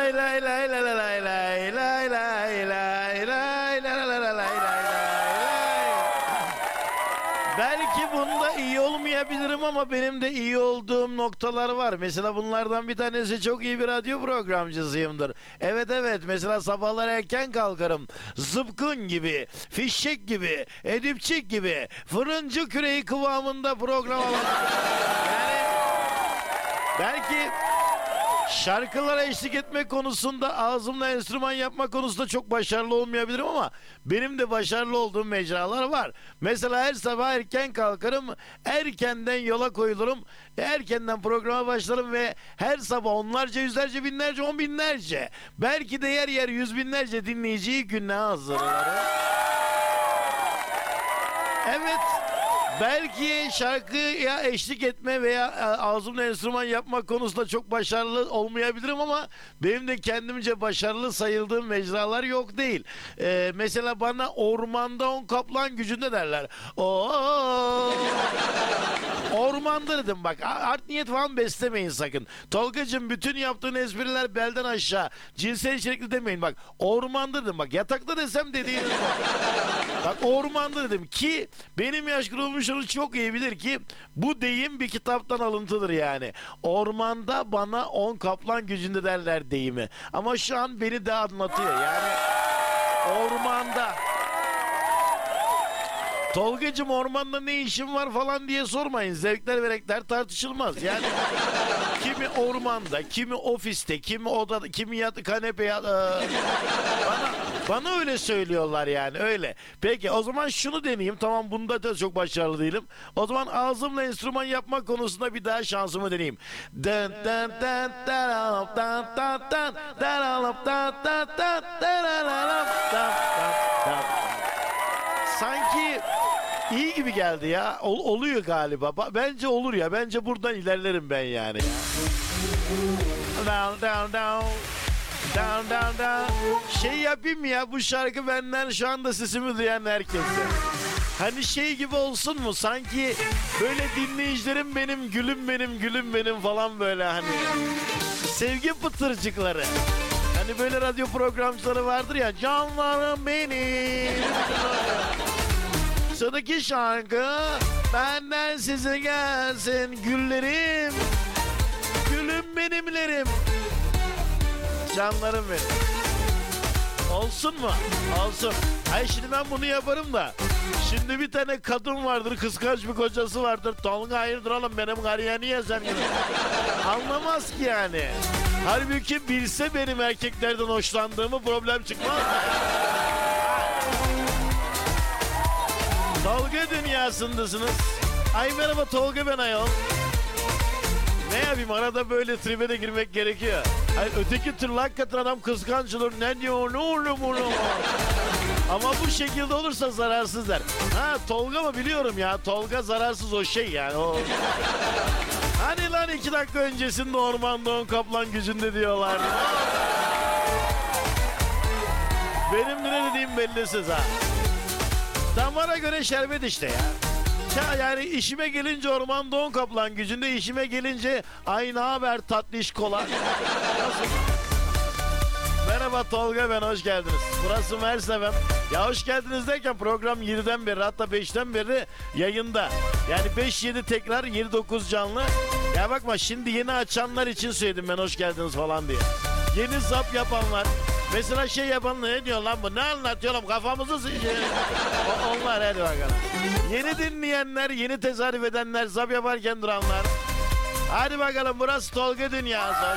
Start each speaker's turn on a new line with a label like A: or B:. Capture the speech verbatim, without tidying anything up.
A: lay lay lay lay lay lay lay lay lay lay lay lay lay lay lay. Belki bunda iyi olmayabilirim ama benim de iyi olduğum noktalar var. Mesela bunlardan bir tanesi çok iyi bir radyo programcısıyımdır. Evet evet, mesela sabahlar erken kalkarım. Zıpkın gibi, fişek gibi, edipçik gibi, fırıncı küreği kıvamında program alan. Yani belki şarkılara eşlik etme konusunda, ağzımla enstrüman yapma konusunda çok başarılı olmayabilirim ama benim de başarılı olduğum mecralar var. Mesela her sabah erken kalkarım, erkenden yola koyulurum, erkenden programa başlarım ve her sabah onlarca, yüzlerce, binlerce, on binlerce, belki de yer yer yüz binlerce dinleyiciyi gününe hazırlarım. Evet. Belki şarkıya eşlik etme veya ağzımla enstrüman yapma konusunda çok başarılı olmayabilirim ama benim de kendimce başarılı sayıldığım mecralar yok değil. Ee, mesela bana ormanda on kaplan gücünde derler. Oo! Ormanda dedim bak, art niyet falan beslemeyin sakın. Tolgacığım, bütün yaptığın espriler belden aşağı, cinsel içerikli demeyin bak. Ormanda dedim bak, yatakta desem dediğiniz bak. Bak ormanda dedim ki benim yaş grubum çok iyi bilir ki bu deyim bir kitaptan alıntıdır yani. Ormanda bana on kaplan gücünde derler deyimi. Ama şu an beni de anlatıyor yani. Ormanda. Tolgacığım, ormanda ne işin var falan diye sormayın. Zevkler ve renkler tartışılmaz. Yani kimi ormanda, kimi ofiste, kimi odada, kimi yat kanepe yat, bana bana öyle söylüyorlar yani, öyle. Peki o zaman şunu deneyeyim. Tamam, bunda da çok başarılı değilim. O zaman ağzımla enstrüman yapmak konusunda bir daha şansımı deneyeyim. Dın dın dın dın dın dın dın dın dın dın. Sanki iyi gibi geldi ya. Ol, oluyor galiba. Ba- Bence olur ya. Bence buradan ilerlerim ben yani. Down down down. Down down down. Şey yapayım ya, bu şarkı benden şu anda sesimi duyan herkese. Hani şey gibi olsun mu? Sanki böyle dinleyicilerim benim, gülüm benim, gülüm benim falan böyle hani. Sevgi pıtırcıkları. Hani böyle radyo programcıları vardır ya. Canlarım benim. Sıradaki şarkı benden size gelsin güllerim. Gülüm benimlerim. Canlarım benim. Olsun mu? Olsun. Ay şimdi ben bunu yaparım da. Şimdi bir tane kadın vardır, kıskanç bir kocası vardır. Tolga hayırdır oğlum, benim karıya niye sen gibi? Anlamaz ki yani. Halbuki bilse benim erkeklerden hoşlandığımı problem çıkmaz. Tolga dünyasındasınız. Ay merhaba, Tolga ben ayol. Ne yapayım, arada böyle tribe de girmek gerekiyor. Hayır, öteki türlü hakikaten adam kıskanç olur. Ne diyor, ne olur bunu? Ama bu şekilde olursa zararsız der. Ha, Tolga mı biliyorum ya. Tolga zararsız o şey yani. O... Hani lan iki dakika öncesinde ormanda on kaplan gücünde diyorlardı. Benim ne dediğim bellisiz ha. Damara göre şerbet işte ya. Yani işime gelince ormanda on kaplan gücünde, işime gelince ay ne haber tatlış kola. Nasıl? Merhaba Tolga ben, hoş geldiniz. Burası Mersevem. Ya hoş geldiniz derken program yediden beri, hatta beşten beri yayında. Yani beş yedi tekrar, yedi dokuz canlı. Ya bakma, şimdi yeni açanlar için söyledim ben hoş geldiniz falan diye. Yeni zap yapanlar. Mesela şey yapanlar, ne diyor lan bu, ne anlatıyor oğlum, kafamızı sıçıyor. Onlar, hadi bakalım. Yeni dinleyenler, yeni tezahür edenler, zap yaparken duranlar. Hadi bakalım, burası Tolga dünyası.